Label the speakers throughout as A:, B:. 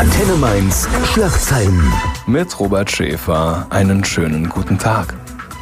A: Antenne Mainz Schlagzeilen.
B: Mit Robert Schäfer einen schönen guten Tag.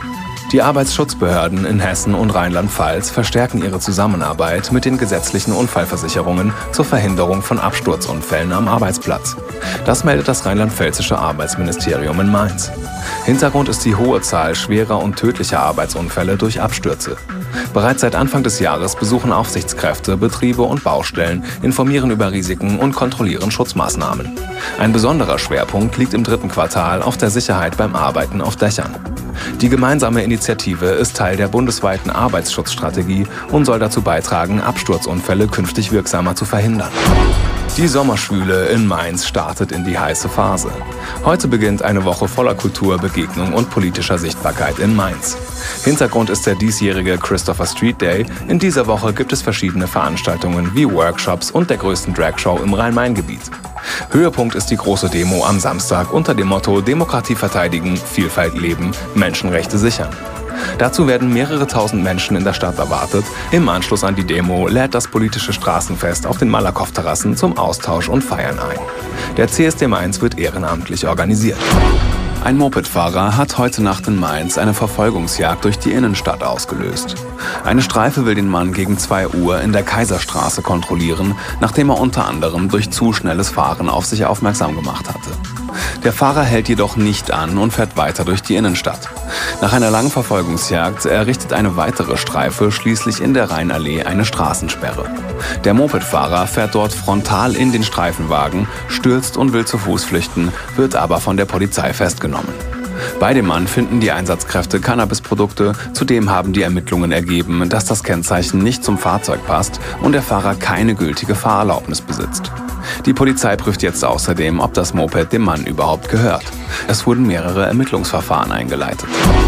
B: Die Arbeitsschutzbehörden in Hessen und Rheinland-Pfalz verstärken ihre Zusammenarbeit mit den gesetzlichen Unfallversicherungen zur Verhinderung von Absturzunfällen am Arbeitsplatz. Das meldet das rheinland-pfälzische Arbeitsministerium in Mainz. Hintergrund ist die hohe Zahl schwerer und tödlicher Arbeitsunfälle durch Abstürze. Bereits seit Anfang des Jahres besuchen Aufsichtskräfte Betriebe und Baustellen, informieren über Risiken und kontrollieren Schutzmaßnahmen. Ein besonderer Schwerpunkt liegt im dritten Quartal auf der Sicherheit beim Arbeiten auf Dächern. Die gemeinsame Initiative ist Teil der bundesweiten Arbeitsschutzstrategie und soll dazu beitragen, Absturzunfälle künftig wirksamer zu verhindern. Die Sommerschwüle in Mainz startet in die heiße Phase. Heute beginnt eine Woche voller Kultur, Begegnung und politischer Sichtbarkeit in Mainz. Hintergrund ist der diesjährige Christopher Street Day. In dieser Woche gibt es verschiedene Veranstaltungen wie Workshops und der größten Dragshow im Rhein-Main-Gebiet. Höhepunkt ist die große Demo am Samstag unter dem Motto Demokratie verteidigen, Vielfalt leben, Menschenrechte sichern. Dazu werden mehrere tausend Menschen in der Stadt erwartet. Im Anschluss an die Demo lädt das politische Straßenfest auf den Malakow-Terrassen zum Austausch und Feiern ein. Der CSD Mainz wird ehrenamtlich organisiert. Ein Mopedfahrer hat heute Nacht in Mainz eine Verfolgungsjagd durch die Innenstadt ausgelöst. Eine Streife will den Mann gegen 2 Uhr in der Kaiserstraße kontrollieren, nachdem er unter anderem durch zu schnelles Fahren auf sich aufmerksam gemacht hatte. Der Fahrer hält jedoch nicht an und fährt weiter durch die Innenstadt. Nach einer langen Verfolgungsjagd errichtet eine weitere Streife schließlich in der Rheinallee eine Straßensperre. Der Mopedfahrer fährt dort frontal in den Streifenwagen, stürzt und will zu Fuß flüchten, wird aber von der Polizei festgenommen. Bei dem Mann finden die Einsatzkräfte Cannabisprodukte, zudem haben die Ermittlungen ergeben, dass das Kennzeichen nicht zum Fahrzeug passt und der Fahrer keine gültige Fahrerlaubnis besitzt. Die Polizei prüft jetzt außerdem, ob das Moped dem Mann überhaupt gehört. Es wurden mehrere Ermittlungsverfahren eingeleitet.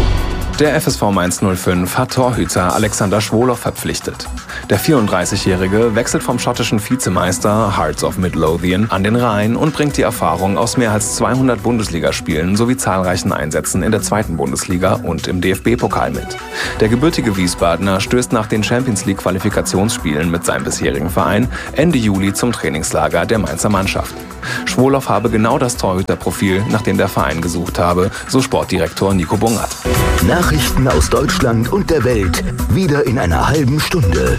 B: Der FSV Mainz 05 hat Torhüter Alexander Schwolow verpflichtet. Der 34-Jährige wechselt vom schottischen Vizemeister Hearts of Midlothian an den Rhein und bringt die Erfahrung aus mehr als 200 Bundesligaspielen sowie zahlreichen Einsätzen in der 2. Bundesliga und im DFB-Pokal mit. Der gebürtige Wiesbadener stößt nach den Champions-League-Qualifikationsspielen mit seinem bisherigen Verein Ende Juli zum Trainingslager der Mainzer Mannschaft. Schwolow habe genau das Torhüterprofil, nach dem der Verein gesucht habe, so Sportdirektor Nico Bungert.
A: Nachrichten aus Deutschland und der Welt, wieder in einer halben Stunde.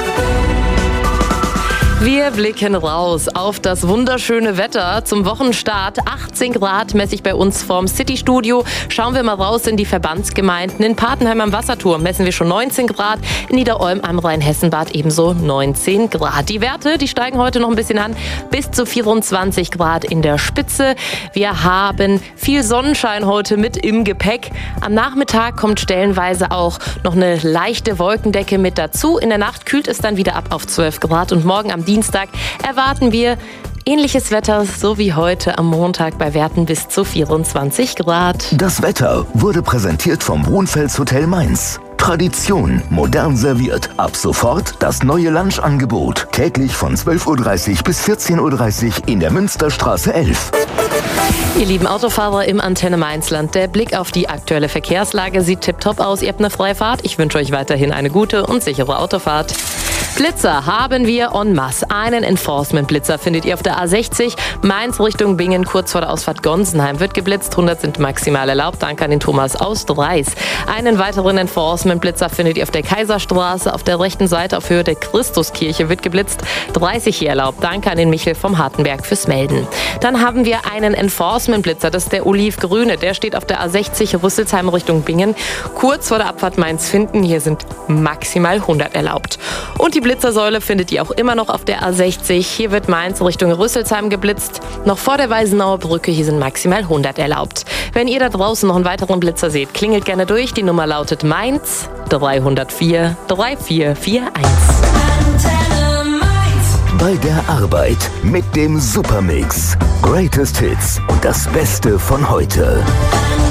C: Wir blicken raus auf das wunderschöne Wetter zum Wochenstart. 18 Grad messe bei uns vorm City-Studio. Schauen wir mal raus in die Verbandsgemeinden. In Patenheim am Wasserturm messen wir schon 19 Grad. In Niederolm am Rheinhessenbad ebenso 19 Grad. Die Werte, die steigen heute noch ein bisschen an. Bis zu 24 Grad in der Spitze. Wir haben viel Sonnenschein heute mit im Gepäck. Am Nachmittag kommt stellenweise auch noch eine leichte Wolkendecke mit dazu. In der Nacht kühlt es dann wieder ab auf 12 Grad. Und morgen am Dienstag erwarten wir ähnliches Wetter, so wie heute am Montag bei Werten bis zu 24 Grad.
A: Das Wetter wurde präsentiert vom Wohnfels Hotel Mainz. Tradition, modern serviert. Ab sofort das neue Lunchangebot. Täglich von 12.30 Uhr bis 14.30 Uhr in der Münsterstraße 11.
C: Ihr lieben Autofahrer im Antenne Mainzland, der Blick auf die aktuelle Verkehrslage sieht tipptopp aus. Ihr habt eine freie Fahrt. Ich wünsche euch weiterhin eine gute und sichere Autofahrt. Blitzer haben wir en masse. Einen Enforcement-Blitzer findet ihr auf der A60. Mainz Richtung Bingen, kurz vor der Ausfahrt Gonsenheim wird geblitzt. 100 sind maximal erlaubt. Danke an den Thomas aus Dreis. Einen weiteren Enforcement-Blitzer findet ihr auf der Kaiserstraße. Auf der rechten Seite auf Höhe der Christuskirche wird geblitzt. 30 hier erlaubt. Danke an den Michel vom Hartenberg fürs Melden. Dann haben wir einen Enforcement-Blitzer. Das ist der olivgrüne. Der steht auf der A60 Rüsselsheim Richtung Bingen. Kurz vor der Abfahrt Mainz-Finden. Hier sind maximal 100 erlaubt. Und die Blitzersäule findet ihr auch immer noch auf der A60. Hier wird Mainz Richtung Rüsselsheim geblitzt. Noch vor der Weisenauer Brücke, hier sind maximal 100 erlaubt. Wenn ihr da draußen noch einen weiteren Blitzer seht, klingelt gerne durch. Die Nummer lautet Mainz 304 3441.
A: Bei der Arbeit mit dem Supermix. Greatest Hits und das Beste von heute.